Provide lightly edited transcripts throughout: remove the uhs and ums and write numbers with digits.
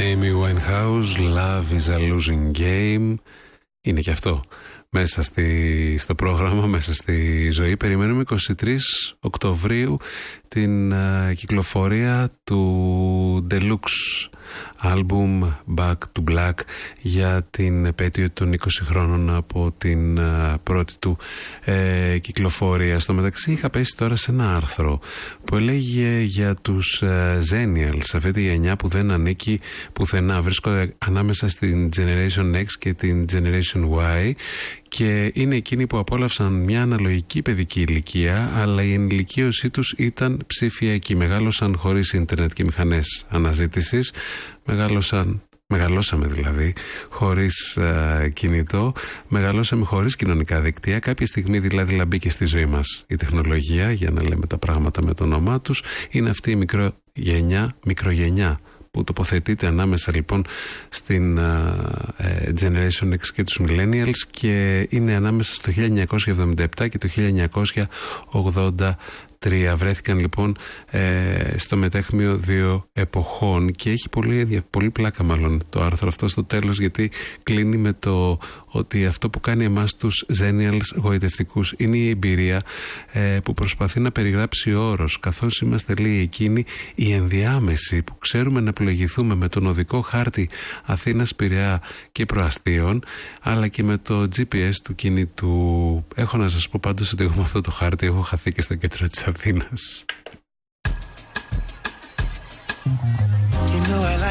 Amy Winehouse, Love is a Losing Game. Είναι και αυτό μέσα στο πρόγραμμα, μέσα στη ζωή. Περιμένουμε 23 Οκτωβρίου την κυκλοφορία του Deluxe album Back to Black για την επέτειο των 20 χρόνων από την πρώτη του κυκλοφορία. Στο μεταξύ είχα πέσει τώρα σε ένα άρθρο που έλεγε για τους Zenials, αυτή τη γενιά που δεν ανήκει πουθενά, βρίσκονται ανάμεσα στην Generation X και την Generation Y και είναι εκείνοι που απόλαυσαν μια αναλογική παιδική ηλικία, αλλά η ενηλικίωσή τους ήταν ψηφιακή. Μεγάλωσαν χωρίς ίντερνετ και μηχανές αναζήτησης, μεγαλώσαμε δηλαδή χωρίς κινητό, μεγαλώσαμε χωρίς κοινωνικά δίκτυα. Κάποια στιγμή δηλαδή μπήκε στη ζωή μας η τεχνολογία, για να λέμε τα πράγματα με το όνομά τους. Είναι αυτή η μικρογενιά που τοποθετείται ανάμεσα λοιπόν στην Generation X και τους Millennials και είναι ανάμεσα στο 1977 και το 1983. Βρέθηκαν λοιπόν στο μετέχμιο δύο εποχών και έχει πολύ πλάκα μάλλον το άρθρο αυτό στο τέλος, γιατί κλείνει με το ότι αυτό που κάνει εμάς τους Zenials γοητευτικούς είναι η εμπειρία που προσπαθεί να περιγράψει ο όρος, καθώς είμαστε λέει εκείνοι οι ενδιάμεσοι που ξέρουμε να πλοηγηθούμε με τον οδικό χάρτη Αθήνας, Πειραιά και Προαστίων, αλλά και με το GPS του κινητού. Έχω να σας πω πάντως ότι εγώ με αυτό το χάρτη έχω χαθεί και στο κέντρο της Αθήνας.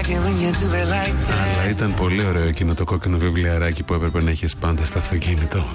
Αλλά ήταν πολύ ωραίο εκείνο το κόκκινο βιβλιαράκι που έπρεπε να έχεις πάντα στο αυτοκίνητο.